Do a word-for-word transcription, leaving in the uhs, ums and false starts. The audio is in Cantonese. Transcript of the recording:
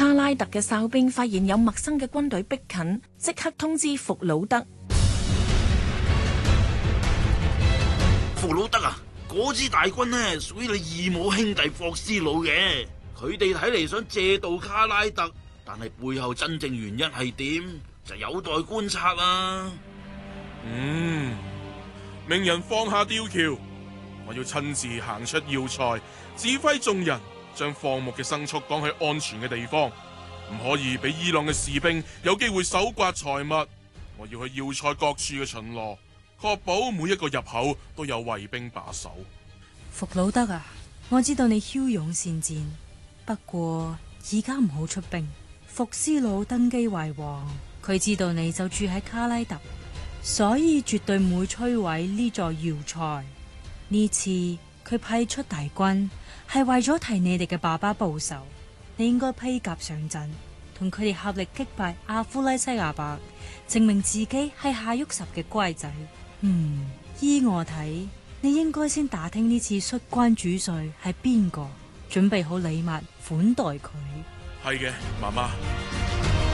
卡拉特嘅哨兵發現有陌生嘅軍隊逼近，即刻通知弗魯德。 弗魯德啊，嗰支大軍呢屬於你異母兄弟霍斯魯嘅，佢哋睇嚟想借道卡拉特，但係背後真正原因係點，就有待觀察啦。 嗯，命人放下吊橋，我要親自行出要塞，指揮眾人將放牧嘅牲畜趕去安全嘅地方，唔可以俾伊朗嘅士兵有機會搜刮財物。我要去要塞各處嘅巡邏，確保每一個入口都有衛兵把守。 弗魯德啊，我知道你驍勇善戰，不過而家唔好出兵。福斯魯登基為王，佢知道你就住喺卡拉特，所以絕對唔會摧毀呢座要塞。呢次佢派出大軍係為咗替你哋嘅爸爸報仇，你應該披甲上陣，同佢哋合力擊敗阿夫拉西亞伯，證明自己係夏沃什嘅乖仔。嗯，依我睇，你應該先打聽呢次率關主帥係邊個，準備好禮物款待佢。 係嘅，媽媽。